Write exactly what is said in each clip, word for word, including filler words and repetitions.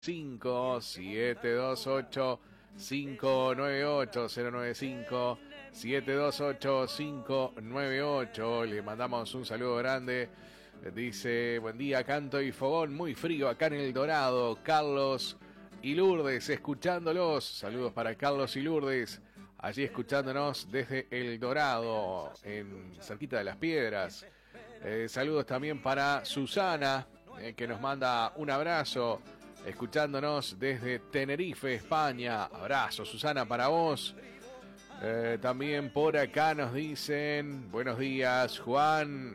cinco siete dos ocho cinco nueve ocho cero nueve cinco siete dos ocho cinco nueve ocho. Le mandamos un saludo grande. Dice: buen día, canto y fogón, muy frío acá en El Dorado. Carlos y Lourdes escuchándolos. Saludos para Carlos y Lourdes, allí escuchándonos desde El Dorado, en cerquita de Las Piedras. Eh, saludos también para Susana, eh, que nos manda un abrazo, escuchándonos desde Tenerife, España. Abrazo, Susana, para vos. Eh, también por acá nos dicen: buenos días, Juan.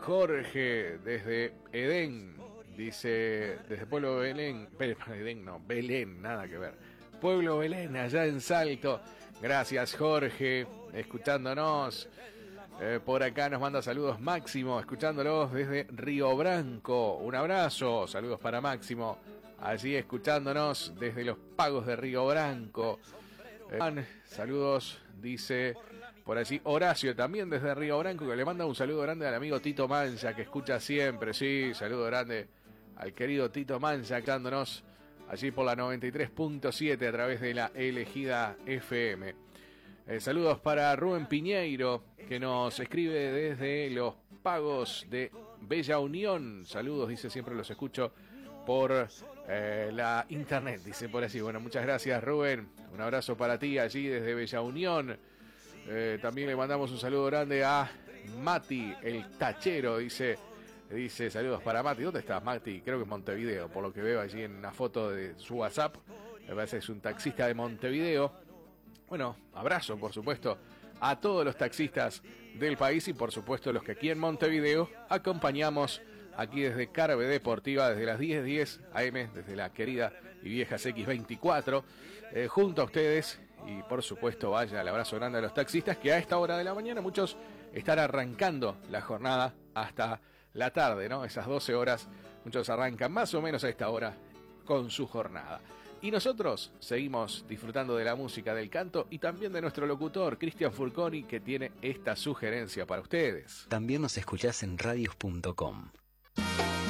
Jorge, desde Edén. Dice: desde Pueblo Belén. Edén no, Belén, nada que ver. Pueblo Belén, allá en Salto. Gracias, Jorge, escuchándonos. Eh, por acá nos manda saludos Máximo, escuchándolos desde Río Branco. Un abrazo, saludos para Máximo, allí escuchándonos desde los Pagos de Río Branco. Eh, saludos, dice por allí Horacio, también desde Río Branco, que le manda un saludo grande al amigo Tito Mancha, que escucha siempre. Sí, saludo grande al querido Tito Mancha, escuchándonos allí por la noventa y tres punto siete a través de la Elegida F M. Eh, saludos para Rubén Piñeiro, que nos escribe desde los Pagos de Bella Unión. Saludos, dice, siempre los escucho por eh, la internet, dice por así. Bueno, muchas gracias, Rubén. Un abrazo para ti allí desde Bella Unión. Eh, también le mandamos un saludo grande a Mati, el tachero, dice, dice saludos para Mati. ¿Dónde estás, Mati? Creo que en Montevideo, por lo que veo allí en una foto de su WhatsApp. Me parece que es un taxista de Montevideo. Bueno, abrazo, por supuesto, a todos los taxistas del país y, por supuesto, los que aquí en Montevideo acompañamos aquí desde Carve Deportiva, desde las diez diez a eme, desde la querida y vieja equis veinticuatro, eh, junto a ustedes. Y, por supuesto, vaya el abrazo grande a los taxistas, que a esta hora de la mañana muchos están arrancando la jornada hasta la tarde, ¿no? Esas doce horas, muchos arrancan más o menos a esta hora con su jornada. Y nosotros seguimos disfrutando de la música, del canto y también de nuestro locutor, Cristian Furconi, que tiene esta sugerencia para ustedes. También nos escuchás en radios punto com.